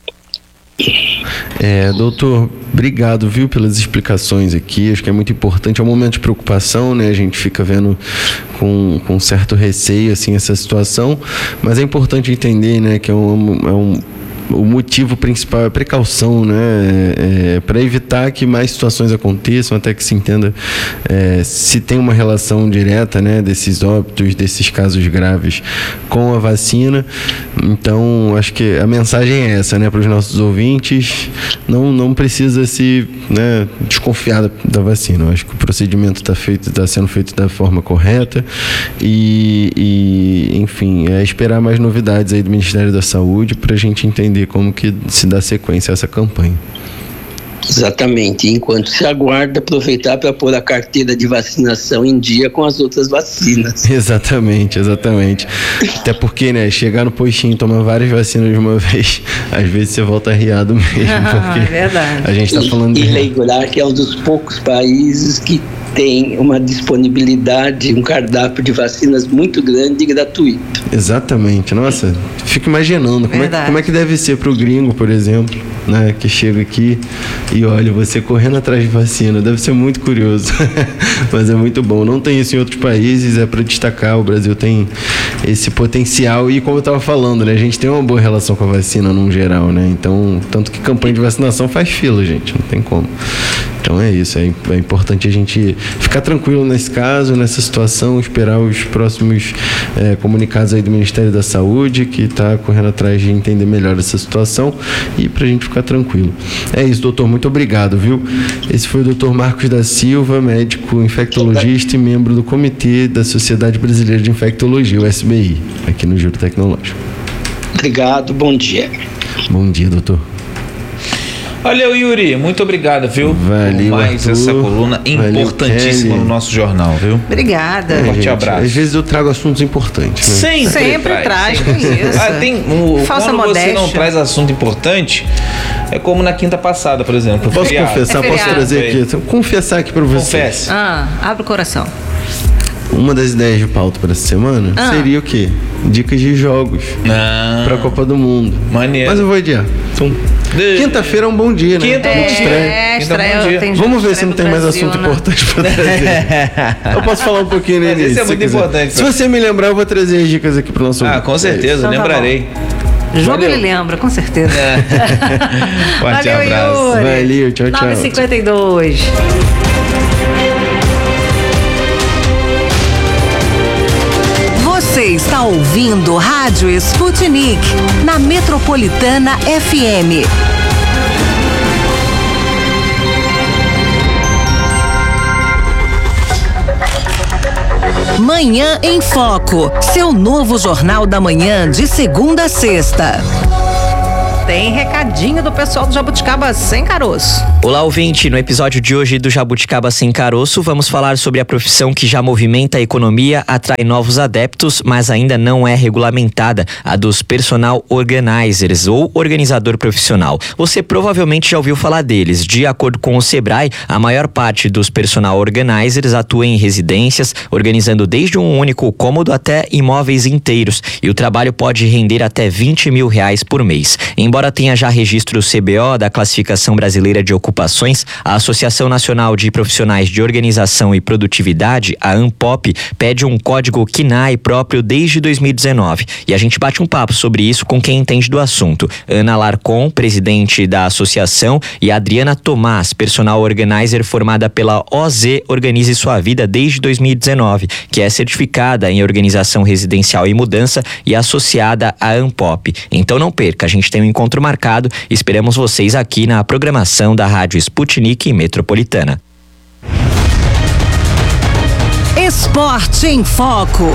É, doutor, obrigado, viu, pelas explicações aqui. Acho que é muito importante. É um momento de preocupação, né? A gente fica vendo com, com certo receio assim, essa situação, mas é importante entender, né, que é um, é um o motivo principal é a precaução, né? É, é, para evitar que mais situações aconteçam, até que se entenda é, se tem uma relação direta, né, desses óbitos, desses casos graves com a vacina. Então, acho que a mensagem é essa, né, para os nossos ouvintes. Não, não precisa se, né, desconfiar da, da vacina. Eu acho que o procedimento está feito, está sendo feito da forma correta e, e, enfim, é esperar mais novidades aí do Ministério da Saúde para a gente entender como que se dá sequência a essa campanha. Exatamente, enquanto se aguarda, aproveitar para pôr a carteira de vacinação em dia com as outras vacinas. Exatamente, exatamente. Até porque, né, chegar no postinho e tomar várias vacinas de uma vez, às vezes você volta arriado mesmo. Ah, é verdade. A gente está falando e, de... E lembrar que é um dos poucos países que tem uma disponibilidade, um cardápio de vacinas muito grande e gratuito. Exatamente. Nossa, fico imaginando como é, como é que deve ser para o gringo, por exemplo, né, que chega aqui e olha, você correndo atrás de vacina. Deve ser muito curioso, mas é muito bom. Não tem isso em outros países, é para destacar. O Brasil tem esse potencial e, como eu estava falando, né, a gente tem uma boa relação com a vacina no geral, né? Então, tanto que campanha de vacinação faz fila, gente, não tem como. Então é isso, é, é importante a gente ficar tranquilo nesse caso, nessa situação, esperar os próximos é, comunicados aí do Ministério da Saúde, que está correndo atrás de entender melhor essa situação e para a gente ficar tranquilo. É isso, doutor, muito obrigado, viu? Esse foi o doutor Marcos da Silva, médico infectologista e membro do Comitê da Sociedade Brasileira de Infectologia, o S B I, aqui no Giro Tecnológico. Obrigado, bom dia. Bom dia, doutor. Valeu, Yuri. Muito obrigado, viu? Valeu, por mais Arthur. essa coluna importantíssima Valeu, no nosso jornal, viu? Obrigada. Um forte gente, abraço. Às vezes eu trago assuntos importantes, né? Sempre, Sempre traz com isso. Ah, tem, o, Falsa quando modéstia. você não traz assunto importante, é como na quinta passada, por exemplo. Posso feriado. confessar? É Posso feriado. trazer aqui? Então, confessar aqui pra você. Confesse. Ah, abre o coração. Uma das ideias de pauta para essa semana Ah. seria o quê? Dicas de jogos Não. para a Copa do Mundo. Maneiro. Mas eu vou adiar. Então, quinta-feira é um bom dia, né? Quinta é um bom dia. Estreia. É, Então, bom estreia. dia. Tem Vamos ver estreia se não do tem mais Brasil, assunto né? importante para trazer. Eu posso falar um pouquinho no Mas início. esse é se muito quiser. importante. Se você me lembrar, eu vou trazer as dicas aqui para o nosso Ah, ouvinte. com certeza, Então tá lembrarei. Jogo Valeu. ele lembra, com certeza. Forte Valeu, abraço. Yuri. Valeu, tchau, tchau. nove e cinquenta e dois. Você está ouvindo Rádio Sputnik, na Metropolitana F M. Manhã em Foco, seu novo jornal da manhã de segunda a sexta. Tem recadinho do pessoal do Jabuticaba Sem Caroço. Olá, ouvinte. No episódio de hoje do Jabuticaba Sem Caroço, vamos falar sobre a profissão que já movimenta a economia, atrai novos adeptos, mas ainda não é regulamentada, a dos personal organizers ou organizador profissional. Você provavelmente já ouviu falar deles. De acordo com o Sebrae, a maior parte dos personal organizers atua em residências, organizando desde um único cômodo até imóveis inteiros, e o trabalho pode render até vinte mil reais por mês. Embora tenha já registro C B O da Classificação Brasileira de Ocupações, a Associação Nacional de Profissionais de Organização e Produtividade, a ANPOP, pede um código C N A E próprio desde dois mil e dezenove. E a gente bate um papo sobre isso com quem entende do assunto. Ana Larcon, presidente da associação, e Adriana Tomás, personal organizer formada pela O Z Organize Sua Vida desde dois mil e dezenove, que é certificada em organização residencial e mudança e associada à ANPOP. Então não perca, a gente tem um encontro marcado. Esperamos vocês aqui na programação da Rádio Sputnik Metropolitana. Esporte em Foco.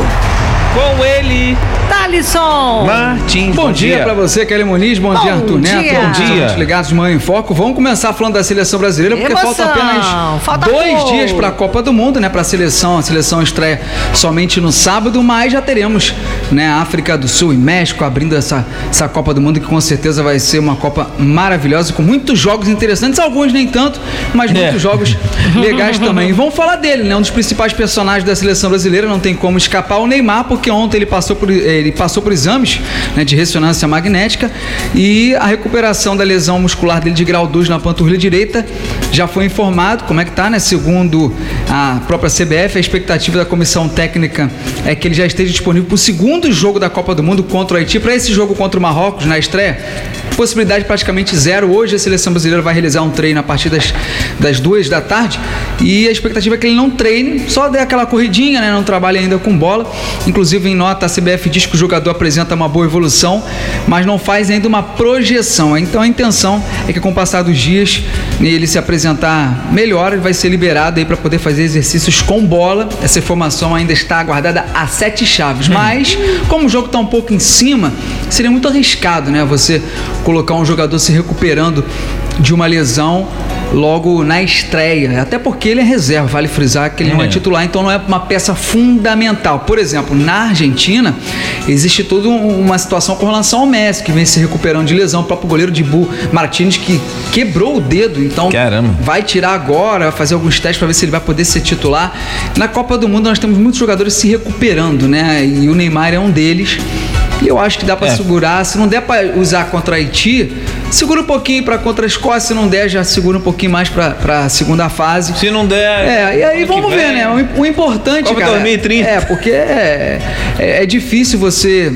Com ele, Thalisson! Martins. Bom, dia, dia para você, Kelly Muniz. Bom, Bom dia, Arthur dia. Neto. Bom dia. Estamos ligados de Manhã em Foco. Vamos começar falando da seleção brasileira, porque Emoção. falta apenas Falta dois pouco. dias para a Copa do Mundo, né? Para a seleção. A seleção estreia somente no sábado, mas já teremos, né, a África do Sul e México abrindo essa, essa Copa do Mundo, que com certeza vai ser uma Copa maravilhosa, com muitos jogos interessantes, alguns nem tanto, mas muitos É. jogos legais também. E vamos falar dele, né? Um dos principais personagens da seleção brasileira, não tem como escapar, o Neymar, porque ontem ele passou por, ele passou por exames, né, de ressonância magnética, e a recuperação da lesão muscular dele de grau dois na panturrilha direita já foi informado como é que tá, né? Segundo a própria C B F, a expectativa da comissão técnica é que ele já esteja disponível para o segundo jogo da Copa do Mundo contra o Haiti. Para esse jogo contra o Marrocos na estreia, possibilidade praticamente zero. Hoje a seleção brasileira vai realizar um treino a partir das, das duas da tarde, e a expectativa é que ele não treine, só dê aquela corridinha, né? Não trabalhe ainda com bola. Inclusive, em nota, a C B F diz que o jogador apresenta uma boa evolução, mas não faz ainda uma projeção. Então a intenção é que, com o passar dos dias, ele se apresentar melhor, ele vai ser liberado aí para poder fazer exercícios com bola. Essa informação ainda está aguardada a sete chaves, mas como o jogo está um pouco em cima, seria muito arriscado, né? Você colocar um jogador se recuperando de uma lesão logo na estreia, até porque ele é reserva, vale frisar que ele é. não é titular, então não é uma peça fundamental. Por exemplo, na Argentina existe toda uma situação com relação ao Messi, que vem se recuperando de lesão, o próprio goleiro Dibu Martínez, que quebrou o dedo, então Caramba. vai tirar agora, fazer alguns testes para ver se ele vai poder ser titular. Na Copa do Mundo nós temos muitos jogadores se recuperando, né? E o Neymar é um deles. E eu acho que dá para É. segurar. Se não der para usar contra Haiti, segura um pouquinho para contra a Escócia. Se não der, já segura um pouquinho mais para a segunda fase. Se não der. É, e aí ano que vamos ver, vem. né? O, o importante, Copa cara. dois mil e trinta. É, porque é, é, é difícil você.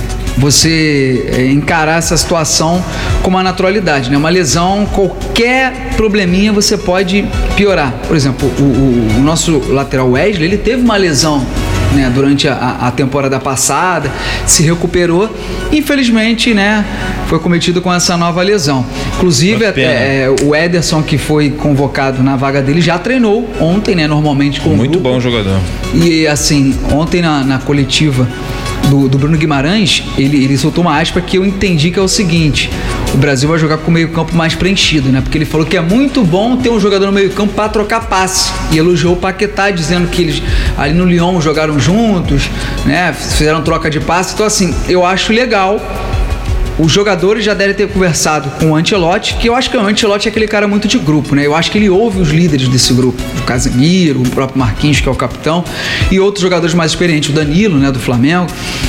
Você é, encarar essa situação com uma naturalidade, né? Uma lesão, qualquer probleminha você pode piorar. Por exemplo, o, o, o nosso lateral Wesley, ele teve uma lesão, né, durante a, a temporada passada, se recuperou, infelizmente, né, foi cometido com essa nova lesão. Inclusive, Uma pena. é, o Ederson, que foi convocado na vaga dele, já treinou ontem, né, normalmente com o Muito grupo. bom jogador. E assim, ontem na, na coletiva do, do Bruno Guimarães, ele, ele soltou uma aspa que eu entendi que é o seguinte: o Brasil vai jogar com o meio-campo mais preenchido, né? Porque ele falou que é muito bom ter um jogador no meio-campo para trocar passe. E elogiou o Paquetá, dizendo que eles ali no Lyon jogaram juntos, né? Fizeram troca de passe. Então, assim, eu acho legal. Os jogadores já devem ter conversado com o Ancelotti, que eu acho que o Ancelotti é aquele cara muito de grupo, né? Eu acho que ele ouve os líderes desse grupo, o Casemiro, o próprio Marquinhos, que é o capitão, e outros jogadores mais experientes, o Danilo, né, do Flamengo.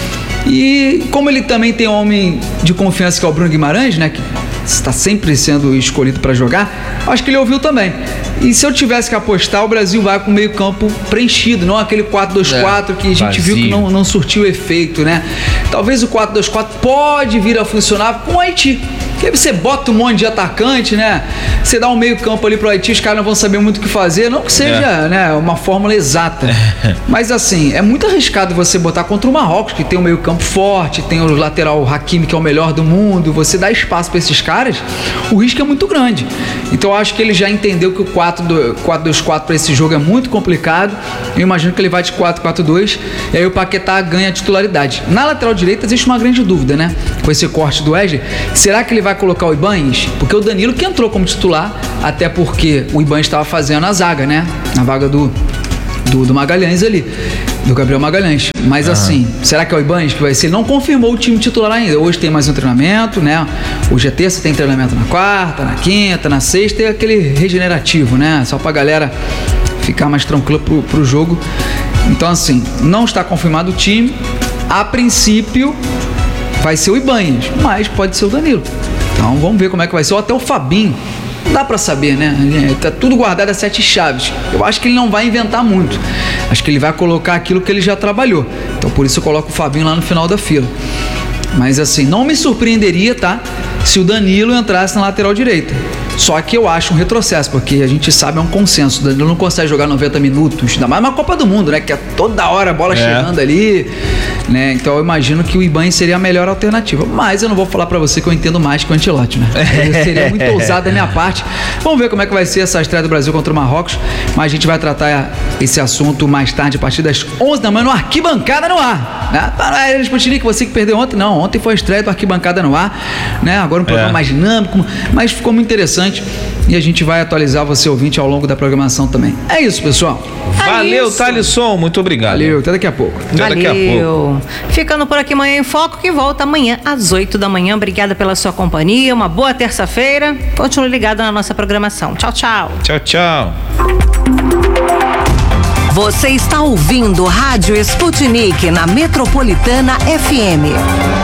E como ele também tem um homem de confiança, que é o Bruno Guimarães, né, que está sempre sendo escolhido para jogar, acho que ele ouviu também. E se eu tivesse que apostar, o Brasil vai com o meio campo preenchido, não aquele quatro dois quatro é, que a gente vazio. viu que não, não surtiu efeito, né? Talvez o quatro dois quatro pode vir a funcionar com o Haiti. Porque aí você bota um monte de atacante, né? Você dá um meio campo ali pro Haiti, os caras não vão saber muito o que fazer. Não que seja é. né, uma fórmula exata. É. Mas assim, é muito arriscado você botar contra o Marrocos, que tem um meio campo forte, tem o lateral Hakimi, que é o melhor do mundo. Você dá espaço para esses caras, o risco é muito grande. Então eu acho que ele já entendeu que o quatro dois quatro para esse jogo é muito complicado. Eu imagino que ele vai de quatro quatro dois, e aí o Paquetá ganha a titularidade. Na lateral direita existe uma grande dúvida, né? Com esse corte do Wesley, será que ele vai colocar o Ibanez? Porque o Danilo que entrou como titular, até porque o Ibanez estava fazendo a zaga, né? Na vaga do, do, do Magalhães ali, do Gabriel Magalhães. Mas uhum. assim, será que é o Ibanez que vai ser? Ele não confirmou o time titular ainda. Hoje tem mais um treinamento, né? Hoje é terça, tem treinamento na quarta, na quinta, na sexta, e aquele regenerativo, né? Só pra galera ficar mais tranquila pro, pro jogo. Então assim, não está confirmado o time. A princípio vai ser o Ibanez, mas pode ser o Danilo. Então vamos ver como é que vai ser. Ou até o Fabinho. Não dá pra saber, né? Tá tudo guardado a sete chaves. Eu acho que ele não vai inventar muito. Acho que ele vai colocar aquilo que ele já trabalhou. Então por isso eu coloco o Fabinho lá no final da fila. Mas assim, não me surpreenderia, tá? Se o Danilo entrasse na lateral direita. Só que eu acho um retrocesso, porque a gente sabe, é um consenso. O Danilo não consegue jogar noventa minutos, ainda mais uma Copa do Mundo, né? Que é toda hora a bola é. chegando ali, né? Então eu imagino que o Ibanez seria a melhor alternativa. Mas eu não vou falar pra você que eu entendo mais que o Ancelotti, né? Seria muito ousado da minha parte. Vamos ver como é que vai ser essa estreia do Brasil contra o Marrocos. Mas a gente vai tratar esse assunto mais tarde, a partir das onze da manhã, no Arquibancada no Ar, né? Para eles, que você que perdeu ontem. Não, ontem foi a estreia do Arquibancada no Ar, né? Agora um programa é. mais dinâmico, mas ficou muito interessante. E a gente vai atualizar você, ouvinte, ao longo da programação também. É isso, pessoal. Valeu, é Thalisson, muito obrigado. Valeu, até daqui a pouco. Até Valeu. Daqui a pouco. Ficando por aqui, Manhã em Foco, que volta amanhã às oito da manhã. Obrigada pela sua companhia, uma boa terça-feira. Continue ligado na nossa programação. Tchau, tchau. Tchau, tchau. Você está ouvindo Rádio Sputnik na Metropolitana F M.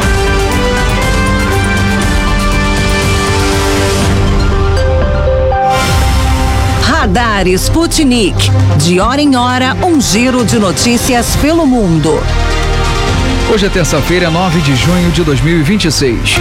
Radar Sputnik. De hora em hora, um giro de notícias pelo mundo. Hoje é terça-feira, nove de junho de dois mil e vinte e seis.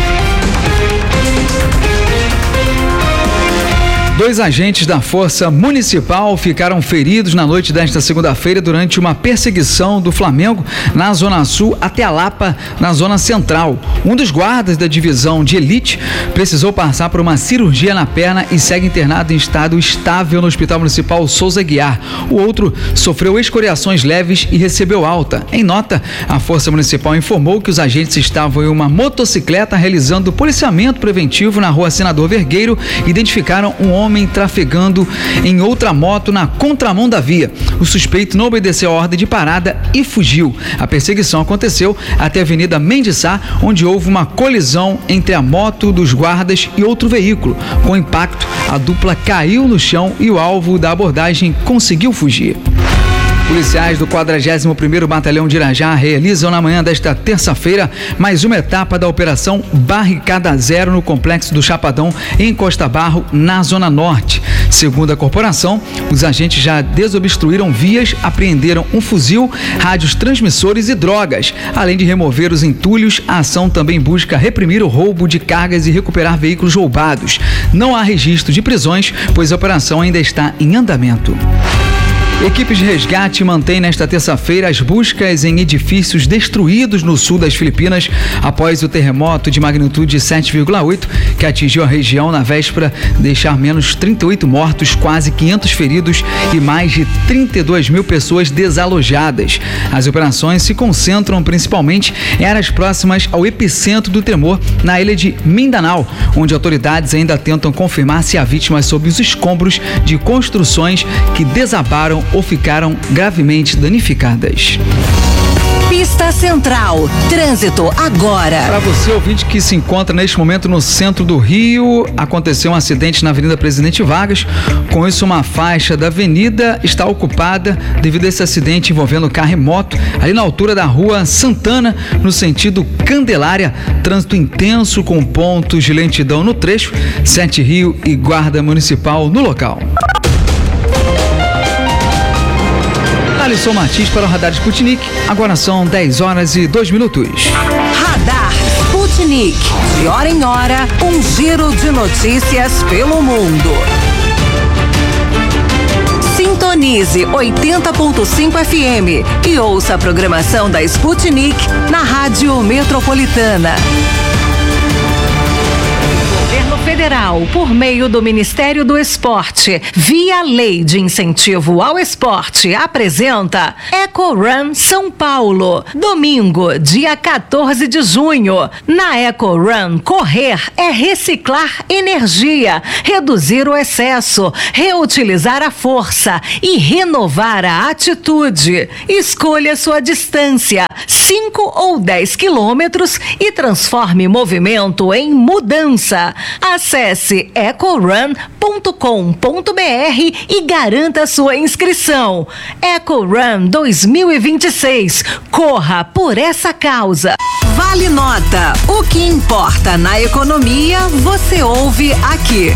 Dois agentes da Força Municipal ficaram feridos na noite desta segunda-feira durante uma perseguição do Flamengo na Zona Sul até a Lapa, na Zona Central. Um dos guardas da divisão de elite precisou passar por uma cirurgia na perna e segue internado em estado estável no Hospital Municipal Souza Guiar. O outro sofreu escoriações leves e recebeu alta. Em nota, a Força Municipal informou que os agentes estavam em uma motocicleta realizando policiamento preventivo na Rua Senador Vergueiro e identificaram um homem homem trafegando em outra moto na contramão da via. O suspeito não obedeceu a ordem de parada e fugiu. A perseguição aconteceu até a Avenida Mendiçá, onde houve uma colisão entre a moto dos guardas e outro veículo. Com impacto, a dupla caiu no chão e o alvo da abordagem conseguiu fugir. Policiais do quadragésimo primeiro Batalhão de Irajá realizam na manhã desta terça-feira mais uma etapa da Operação Barricada Zero no Complexo do Chapadão, em Costa Barro, na Zona Norte. Segundo a corporação, os agentes já desobstruíram vias, apreenderam um fuzil, rádios transmissores e drogas. Além de remover os entulhos, a ação também busca reprimir o roubo de cargas e recuperar veículos roubados. Não há registro de prisões, pois a operação ainda está em andamento. Equipes de resgate mantêm nesta terça-feira as buscas em edifícios destruídos no sul das Filipinas após o terremoto de magnitude sete vírgula oito que atingiu a região na véspera, deixar menos trinta e oito mortos, quase quinhentos feridos e mais de trinta e duas mil pessoas desalojadas. As operações se concentram principalmente em áreas próximas ao epicentro do tremor, na ilha de Mindanao, onde autoridades ainda tentam confirmar se há vítimas sob os escombros de construções que desabaram ou ficaram gravemente danificadas. Pista Central, trânsito agora. Para você, ouvinte que se encontra neste momento no centro do Rio, aconteceu um acidente na Avenida Presidente Vargas. Com isso, uma faixa da avenida está ocupada devido a esse acidente envolvendo carro e moto, ali na altura da Rua Santana, no sentido Candelária. Trânsito intenso com pontos de lentidão no trecho. Sete Rio e Guarda Municipal no local. Alisson Martins para o Radar Sputnik. Agora são dez horas e dois minutos. Radar Sputnik. De hora em hora, um giro de notícias pelo mundo. Sintonize oitenta ponto cinco F M e ouça a programação da Sputnik na Rádio Metropolitana. Federal, por meio do Ministério do Esporte, via Lei de Incentivo ao Esporte, apresenta EcoRun São Paulo. Domingo, dia quatorze de junho. Na EcoRun, correr é reciclar energia, reduzir o excesso, reutilizar a força e renovar a atitude. Escolha sua distância, cinco ou dez quilômetros, e transforme movimento em mudança. Acesse ecorun ponto com ponto b r e garanta sua inscrição. EcoRun dois mil e vinte e seis. Corra por essa causa. Vale Nota. O que importa na economia, você ouve aqui.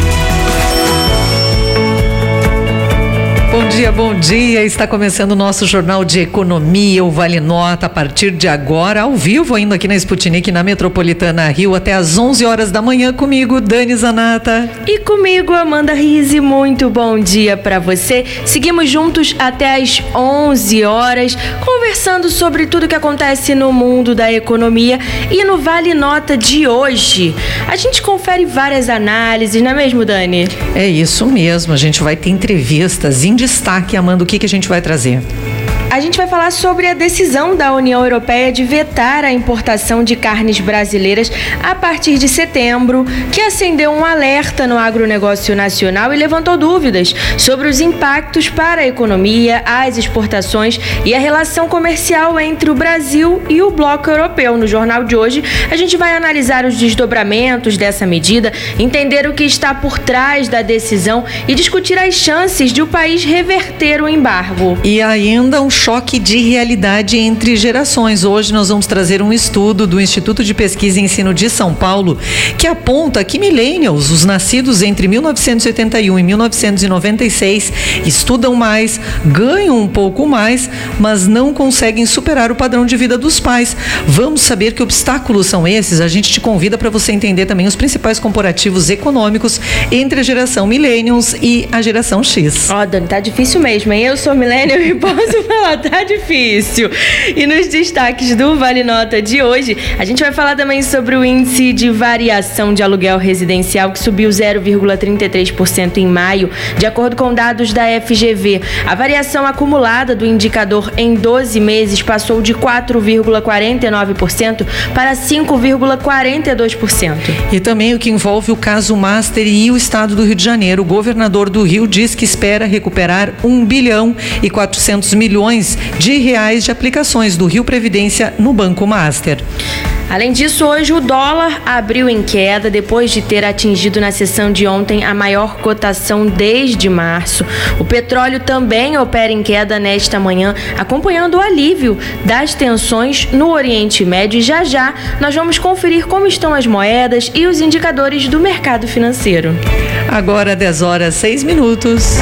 Bom dia, bom dia. Está começando o nosso Jornal de Economia, o Vale Nota, a partir de agora, ao vivo, ainda aqui na Sputnik, na Metropolitana Rio, até às onze horas da manhã, comigo, Dani Zanata. E comigo, Amanda Rizzi. Muito bom dia para você. Seguimos juntos até às onze horas, conversando sobre tudo que acontece no mundo da economia. E no Vale Nota de hoje, a gente confere várias análises, não é mesmo, Dani? É isso mesmo, a gente vai ter entrevistas em destaque. Amanda, o que, que a gente vai trazer? A gente vai falar sobre a decisão da União Europeia de vetar a importação de carnes brasileiras a partir de setembro, que acendeu um alerta no agronegócio nacional e levantou dúvidas sobre os impactos para a economia, as exportações e a relação comercial entre o Brasil e o bloco europeu. No jornal de hoje, a gente vai analisar os desdobramentos dessa medida, entender o que está por trás da decisão e discutir as chances de o país reverter o embargo. E ainda um choque de realidade entre gerações. Hoje nós vamos trazer um estudo do Instituto de Pesquisa e Ensino de São Paulo que aponta que millennials, os nascidos entre mil novecentos e oitenta e um e mil novecentos e noventa e seis, estudam mais, ganham um pouco mais, mas não conseguem superar o padrão de vida dos pais. Vamos saber que obstáculos são esses? A gente te convida para você entender também os principais comparativos econômicos entre a geração millennials e a geração X. Ó, oh, Dani, tá difícil mesmo, hein? Eu sou millennial e posso falar, tá difícil. E nos destaques do Vale Nota de hoje, a gente vai falar também sobre o índice de variação de aluguel residencial, que subiu zero vírgula trinta e três por cento em maio, de acordo com dados da F G V. A variação acumulada do indicador em doze meses passou de quatro vírgula quarenta e nove por cento para cinco vírgula quarenta e dois por cento. E também o que envolve o caso Master e o estado do Rio de Janeiro. O governador do Rio diz que espera recuperar um bilhão e quatrocentos milhões de reais de aplicações do Rio Previdência no Banco Master. Além disso, hoje o dólar abriu em queda depois de ter atingido na sessão de ontem a maior cotação desde março. O petróleo também opera em queda nesta manhã, acompanhando o alívio das tensões no Oriente Médio. E já já nós vamos conferir como estão as moedas e os indicadores do mercado financeiro. Agora dez horas, seis minutos.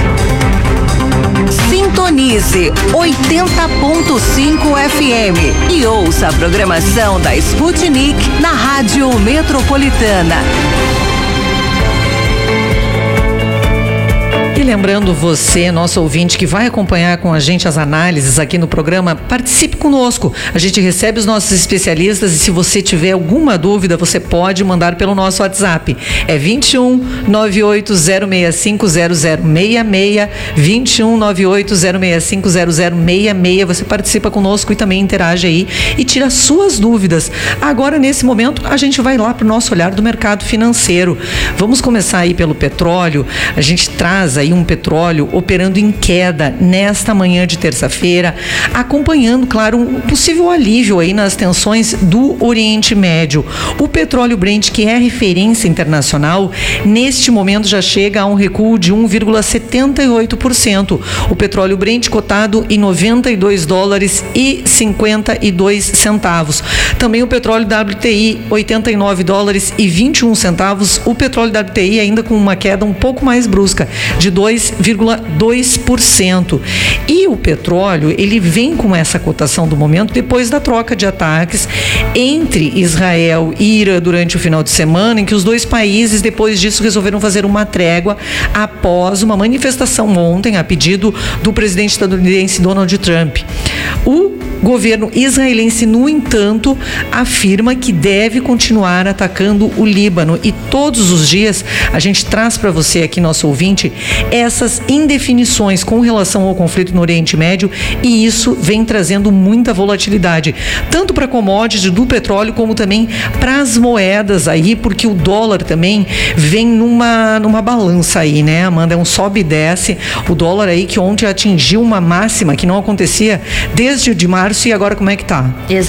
Sintonize oitenta ponto cinco F M e ouça a programação da Sputnik na Rádio Metropolitana. E lembrando você, nosso ouvinte, que vai acompanhar com a gente as análises aqui no programa, participe conosco. A gente recebe os nossos especialistas e se você tiver alguma dúvida, você pode mandar pelo nosso WhatsApp. É vinte e um, nove oito zero seis cinco zero zero seis seis, vinte e um, nove oito zero seis cinco zero zero seis seis. Você participa conosco e também interage aí e tira suas dúvidas. Agora, nesse momento, a gente vai lá para o nosso olhar do mercado financeiro. Vamos começar aí pelo petróleo. A gente traz aí um petróleo operando em queda nesta manhã de terça-feira, acompanhando, claro, um possível alívio aí nas tensões do Oriente Médio. O petróleo Brent, que é referência internacional, neste momento já chega a um recuo de um vírgula setenta e oito por cento. O petróleo Brent cotado em noventa e dois dólares e cinquenta e dois centavos. Também o petróleo W T I, oitenta e nove dólares e vinte e um centavos. O petróleo W T I ainda com uma queda um pouco mais brusca, de dois vírgula dois por cento. E o petróleo, ele vem com essa cotação do momento depois da troca de ataques entre Israel e Irã durante o final de semana, em que os dois países, depois disso, resolveram fazer uma trégua após uma manifestação ontem a pedido do presidente estadunidense Donald Trump. O governo israelense, no entanto, afirma que deve continuar atacando o Líbano e todos os dias a gente traz para você aqui, nosso ouvinte, essas indefinições com relação ao conflito no Oriente Médio e isso vem trazendo muita volatilidade, tanto para commodities do petróleo como também para as moedas aí, porque o dólar também vem numa, numa balança aí, né, Amanda? É um sobe e desce. O dólar aí que ontem atingiu uma máxima que não acontecia desde de março e agora como é que tá?